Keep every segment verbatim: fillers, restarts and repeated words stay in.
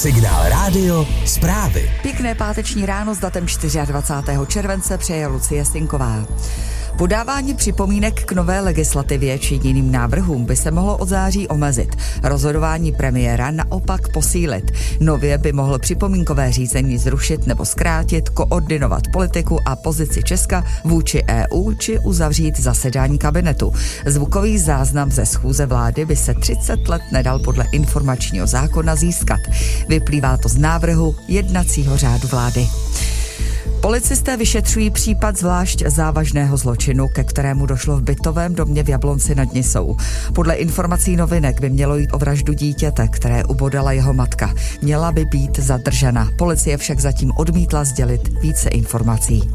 Signál rádio, zprávy. Pěkné páteční ráno s datem dvacátého čtvrtého července přeje Lucie Sinková. Podávání připomínek k nové legislativě či jiným návrhům by se mohlo od září omezit. Rozhodování premiéra naopak posílit. Nově by mohl připomínkové řízení zrušit nebo zkrátit, koordinovat politiku a pozici Česka vůči E U či uzavřít zasedání kabinetu. Zvukový záznam ze schůze vlády by se třicet let nedal podle informačního zákona získat. Vyplývá to z návrhu jednacího řádu vlády. Policisté vyšetřují případ zvlášť závažného zločinu, ke kterému došlo v bytovém domě v Jablonci nad Nisou. Podle informací Novinek by mělo jít o vraždu dítěte, které ubodala jeho matka. Měla by být zadržena. Policie však zatím odmítla sdělit více informací.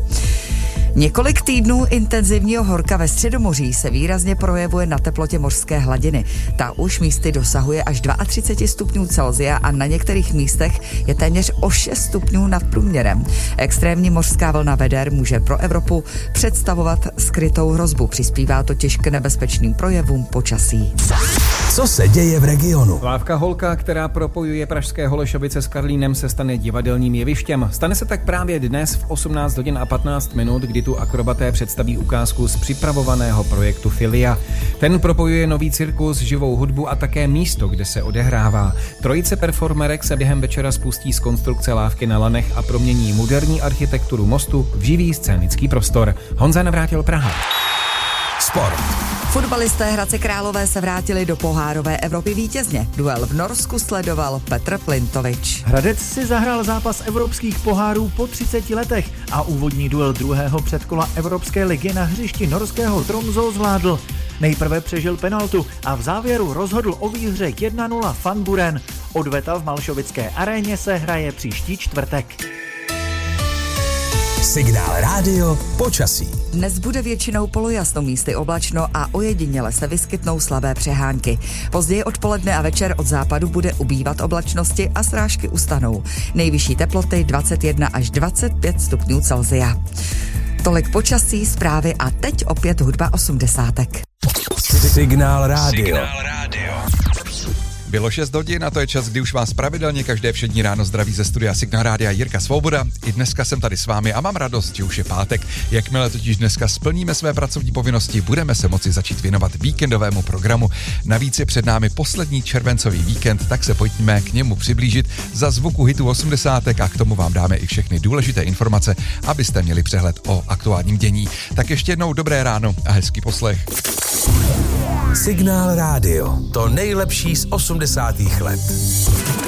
Několik týdnů intenzivního horka ve Středomoří se výrazně projevuje na teplotě mořské hladiny. Ta už místy dosahuje až třicet dva stupňů Celsia a na některých místech je téměř o šest stupňů nad průměrem. Extrémní mořská vlna veder může pro Evropu představovat skrytou hrozbu. Přispívá totiž k nebezpečným projevům počasí. Co se děje v regionu? Lávka Holka, která propojuje pražské Holešovice s Karlínem, se stane divadelním jevištěm. Stane se tak právě dnes v osmnáct hodin a patnáct minut, kdy tu akrobaté představí ukázku z připravovaného projektu Filia. Ten propojuje nový cirkus, živou hudbu a také místo, kde se odehrává. Trojice performerek se během večera spustí z konstrukce lávky na lanech a promění moderní architekturu mostu v živý scénický prostor. Honza Navrátil, Praha. Sport. Fotbalisté Hradce Králové se vrátili do pohárové Evropy vítězně. Duel v Norsku sledoval Petr Plintovič. Hradec si zahrál zápas evropských pohárů po třiceti letech a úvodní duel druhého předkola Evropské ligy na hřišti norského Tromsø zvládl. Nejprve přežil penaltu a v závěru rozhodl o výhře jedna nula Van Buren. Odveta v Malšovické aréně se hraje příští čtvrtek. Signál rádio, počasí. Dnes bude většinou polojasno, místy oblačno a ojediněle se vyskytnou slabé přehánky. Později odpoledne a večer od západu bude ubývat oblačnosti a srážky ustanou. Nejvyšší teploty dvacet jedna až dvacet pět stupňů Celsia. Tolik počasí, zprávy a teď opět hudba osmdesátek. Signál rádio. Signál rádio. Bylo šest hodin a to je čas, kdy už vás pravidelně každé všední ráno zdraví ze studia Signál rádia Jirka Svoboda. I dneska jsem tady s vámi a mám radost, že už je pátek. Jakmile totiž dneska splníme své pracovní povinnosti, budeme se moci začít věnovat víkendovému programu. Navíc je před námi poslední červencový víkend, tak se pojďme k němu přiblížit za zvuku hitu osmdesátek a k tomu vám dáme i všechny důležité informace, abyste měli přehled o aktuálním dění. Tak ještě jednou dobré ráno a hezký poslech. Signál rádio, to nejlepší z osmdesátých let.